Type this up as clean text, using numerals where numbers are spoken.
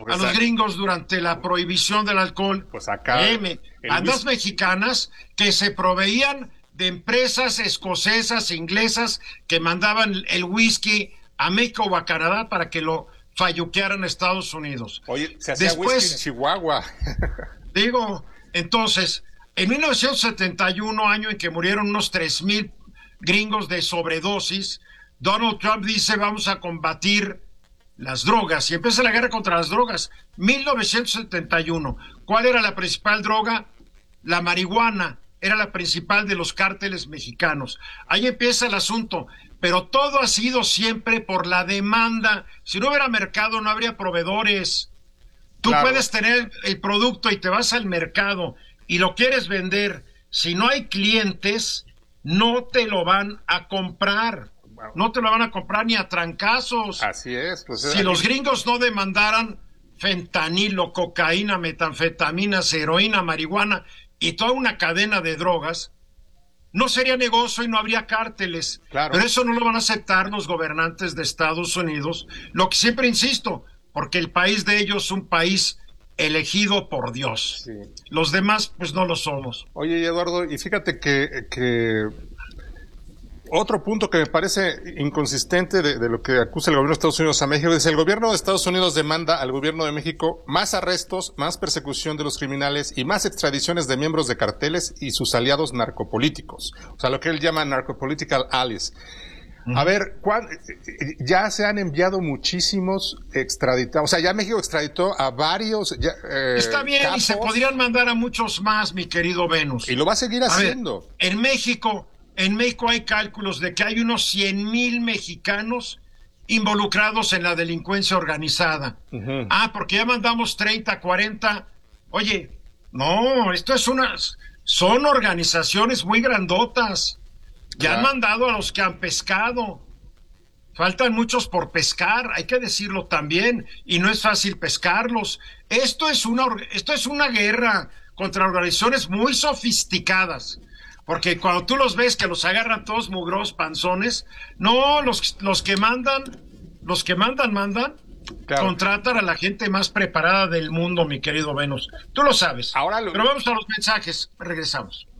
a los gringos durante la prohibición del alcohol. Pues acá bandas mexicanas que se proveían de empresas escocesas, inglesas, que mandaban el whisky a México o a Canadá para que lo falluquearan a Estados Unidos. Oye, se hacía whisky en Chihuahua. Digo, entonces, en 1971, año en que murieron unos 3,000 gringos de sobredosis, Donald Trump dice, vamos a combatir las drogas, y empieza la guerra contra las drogas. 1971, ¿cuál era la principal droga? La marihuana era la principal de los cárteles mexicanos. Ahí empieza el asunto, pero todo ha sido siempre por la demanda. Si no hubiera mercado, no habría proveedores. Tú puedes tener el producto y te vas al mercado y lo quieres vender. Si no hay clientes, no te lo van a comprar. No te lo van a comprar ni a trancazos. Así es. Pues si los gringos no demandaran fentanilo, cocaína, metanfetaminas, heroína, marihuana y toda una cadena de drogas, no sería negocio y no habría cárteles. Claro. Pero eso no lo van a aceptar los gobernantes de Estados Unidos. Lo que siempre insisto, porque el país de ellos es un país elegido por Dios. Sí. Los demás, pues no lo somos. Oye, Eduardo, y fíjate que otro punto que me parece inconsistente de lo que acusa el gobierno de Estados Unidos a México es el gobierno de Estados Unidos demanda al gobierno de México más arrestos, más persecución de los criminales y más extradiciones de miembros de carteles y sus aliados narcopolíticos. O sea, lo que él llama narcopolitical allies. A ver, ya se han enviado muchísimos extraditados. O sea, ya México extraditó a varios. Está bien, capos, y se podrían mandar a muchos más, mi querido Venus. Y lo va a seguir haciendo. A ver, en México hay cálculos de que hay unos 100,000 mexicanos involucrados en la delincuencia organizada. Uh-huh. Porque ya mandamos 30, 40. Oye, no, son organizaciones muy grandotas. Ya han mandado a los que han pescado. Faltan muchos por pescar, hay que decirlo también, y no es fácil pescarlos. Esto es una guerra contra organizaciones muy sofisticadas, porque cuando tú los ves que los agarran todos mugros, panzones, no, los que mandan, claro, contratan a la gente más preparada del mundo, mi querido Venus. Tú lo sabes. Pero vamos a los mensajes, regresamos.